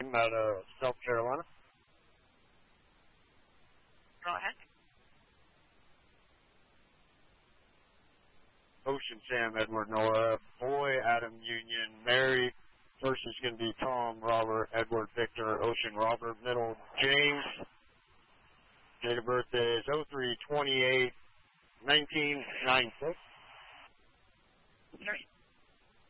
out of South Carolina. Go ahead. Ocean Sam, Edward Noah. Boy, Adam Union. Mary. First is going to be Tom, Robert, Edward, Victor, Ocean, Robert. Middle, James. Date of birth is 03/28/1996.